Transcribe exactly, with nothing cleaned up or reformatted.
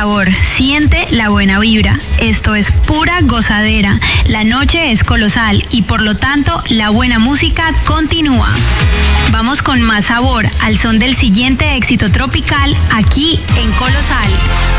sabor, siente la buena vibra. Esto es pura gozadera. La noche es colosal y por lo tanto la buena música continúa. Vamos con más sabor al son del siguiente éxito tropical aquí en Colosal.